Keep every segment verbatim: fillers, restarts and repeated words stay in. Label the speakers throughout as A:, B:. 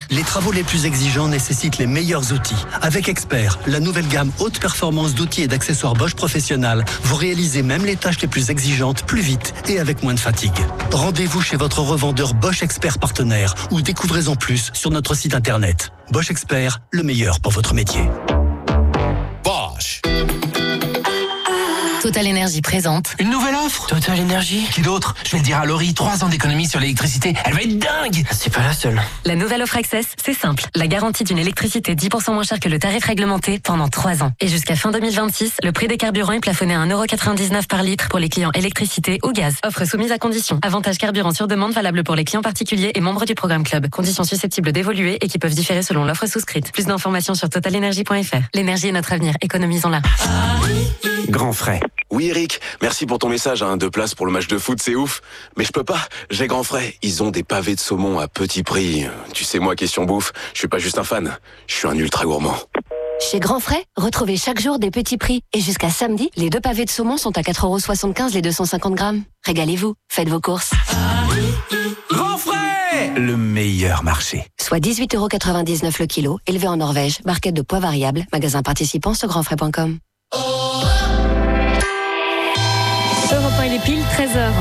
A: Les travaux les plus exigeants nécessitent les meilleurs outils. Avec Expert, la nouvelle gamme haute performance d'outils et d'accessoires Bosch Professionnal, vous réalisez même les tâches les plus exigeantes plus vite et avec moins de fatigue. Rendez-vous chez votre revendeur Bosch Expert partenaire ou découvrez-en plus sur notre site internet. Bosch Expert, le meilleur pour votre métier.
B: Bosch.
C: Total Énergie présente.
B: Une nouvelle offre Total Énergie. Qui d'autre? Je vais le dire à Laurie, trois ans d'économie sur l'électricité. Elle va être dingue. C'est pas la seule.
C: La nouvelle offre Access, c'est simple. La garantie d'une électricité dix pour cent moins chère que le tarif réglementé pendant trois ans. Et jusqu'à fin deux mille vingt-six, le prix des carburants est plafonné à un euro quatre-vingt-dix-neuf par litre pour les clients électricité ou gaz. Offre soumise à conditions. Avantage carburant sur demande valable pour les clients particuliers et membres du programme Club. Conditions susceptibles d'évoluer et qui peuvent différer selon l'offre souscrite. Plus d'informations sur total énergie point f r. L'énergie est notre avenir. Économisons-la.
D: Grand frais. Oui Eric, merci pour ton message, hein. Deux places pour le match de foot, c'est ouf. Mais je peux pas, j'ai grand frais. Ils ont des pavés de saumon à petit prix. Tu sais moi, question bouffe, je suis pas juste un fan, je suis un ultra gourmand.
E: Chez Grand Frais, retrouvez chaque jour des petits prix. Et jusqu'à samedi, les deux pavés de saumon sont à quatre euros soixante-quinze les deux cent cinquante grammes. Régalez-vous, faites vos courses.
B: Grand frais, le meilleur marché.
E: Soit dix-huit euros quatre-vingt-dix-neuf le kilo, élevé en Norvège, barquette de poids variable, magasin participant sur grand frais point com.
F: Europe un, il est pile treize heures.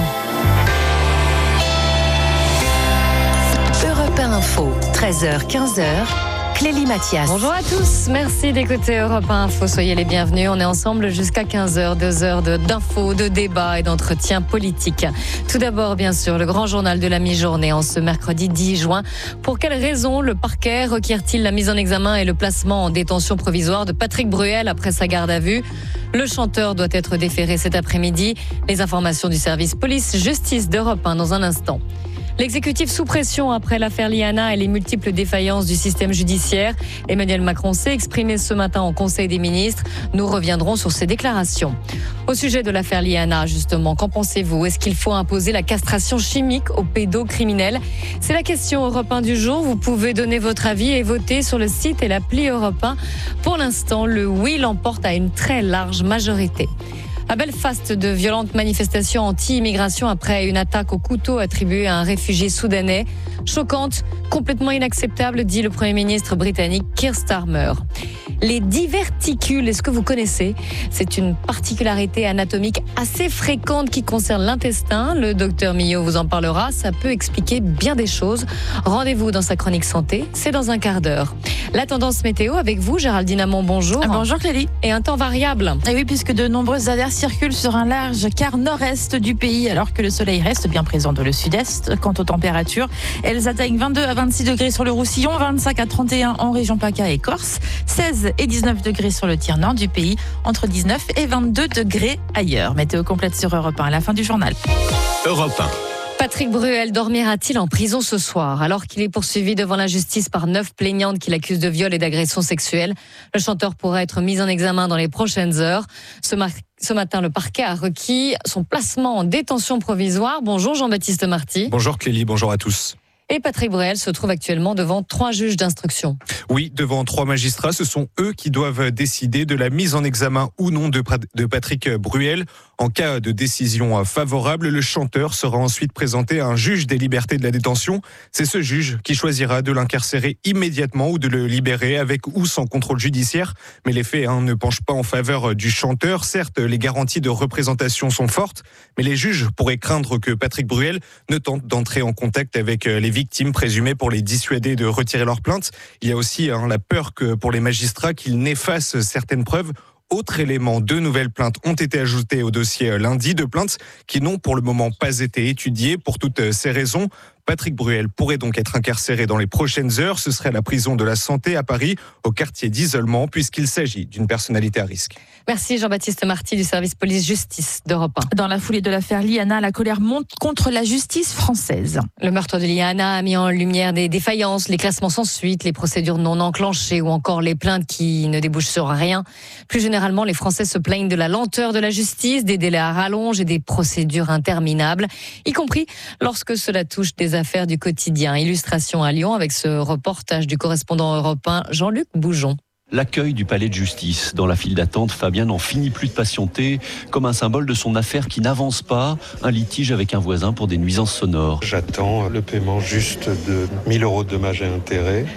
C: Europe un Info, treize heures quinze. Clélie Mathias.
F: Bonjour à tous, merci d'écouter Europe un Info, soyez les bienvenus. On est ensemble jusqu'à quinze heures, deux heures de, d'infos, de débats et d'entretiens politiques. Tout d'abord, bien sûr, le grand journal de la mi-journée en ce mercredi dix juin. Pour quelles raisons le parquet requiert-il la mise en examen et le placement en détention provisoire de Patrick Bruel après sa garde à vue? Le chanteur doit être déféré cet après-midi. Les informations du service police-justice d'Europe un dans un instant. L'exécutif sous pression après l'affaire Liana et les multiples défaillances du système judiciaire. Emmanuel Macron s'est exprimé ce matin au Conseil des ministres. Nous reviendrons sur ses déclarations. Au sujet de l'affaire Liana, justement, qu'en pensez-vous? Est-ce qu'il faut imposer la castration chimique aux pédocriminels? C'est la question Europe un du jour. Vous pouvez donner votre avis et voter sur le site et l'appli Europe un. Pour l'instant, le oui l'emporte à une très large majorité. À Belfast, de violentes manifestations anti-immigration après une attaque au couteau attribuée à un réfugié soudanais. Choquante, complètement inacceptable, dit le Premier ministre britannique Keir Starmer. Les diverticules, est-ce que vous connaissez? C'est une particularité anatomique assez fréquente qui concerne l'intestin. Le docteur Millot vous en parlera, ça peut expliquer bien des choses. Rendez-vous dans sa chronique santé, c'est dans un quart d'heure. La tendance météo avec vous, Géraldine Amont, bonjour.
G: Ah, bonjour Clélie.
F: Et un temps variable.
G: Et oui, puisque de nombreuses averses circulent sur un large quart nord-est du pays, alors que le soleil reste bien présent dans le sud-est. Quant aux températures, elles atteignent vingt-deux à vingt-six degrés sur le Roussillon, vingt-cinq à trente et un en région PACA et Corse, seize et dix-neuf degrés sur le tiers nord du pays, entre dix-neuf et vingt-deux degrés ailleurs. Météo complète sur Europe un à la fin du journal.
B: Europe un.
F: Patrick Bruel dormira-t-il en prison ce soir? Alors qu'il est poursuivi devant la justice par neuf plaignantes qui l'accusent de viol et d'agression sexuelle, le chanteur pourrait être mis en examen dans les prochaines heures. Ce, mar- ce matin, le parquet a requis son placement en détention provisoire. Bonjour Jean-Baptiste Marty.
H: Bonjour Clélie, bonjour à tous.
F: Et Patrick Bruel se trouve actuellement devant trois juges d'instruction.
H: Oui, devant trois magistrats, ce sont eux qui doivent décider de la mise en examen ou non de, de Patrick Bruel. En cas de décision favorable, le chanteur sera ensuite présenté à un juge des libertés de la détention. C'est ce juge qui choisira de l'incarcérer immédiatement ou de le libérer avec ou sans contrôle judiciaire. Mais les faits hein, ne penchent pas en faveur du chanteur. Certes, les garanties de représentation sont fortes, mais les juges pourraient craindre que Patrick Bruel ne tente d'entrer en contact avec les victimes présumées pour les dissuader de retirer leur plainte. Il y a aussi hein, la peur que pour les magistrats qu'ils n'effacent certaines preuves. Autre élément, deux nouvelles plaintes ont été ajoutées au dossier lundi, deux plaintes qui n'ont pour le moment pas été étudiées. Pour toutes ces raisons, Patrick Bruel pourrait donc être incarcéré dans les prochaines heures. Ce serait à la prison de la Santé à Paris, au quartier d'isolement, puisqu'il s'agit d'une personnalité à risque.
F: Merci Jean-Baptiste Marty du service police-justice d'Europe un.
G: Dans la foulée de l'affaire Liana, la colère monte contre la justice française.
F: Le meurtre de Liana a mis en lumière des défaillances, les classements sans suite, les procédures non enclenchées ou encore les plaintes qui ne débouchent sur rien. Plus généralement, les Français se plaignent de la lenteur de la justice, des délais à rallonge et des procédures interminables, y compris lorsque cela touche des affaires du quotidien. Illustration à Lyon avec ce reportage du correspondant européen Jean-Luc Boujon.
I: L'accueil du palais de justice. Dans la file d'attente, Fabien n'en finit plus de patienter, comme un symbole de son affaire qui n'avance pas, un litige avec un voisin pour des nuisances sonores.
J: J'attends le paiement juste de mille euros de dommages et intérêts.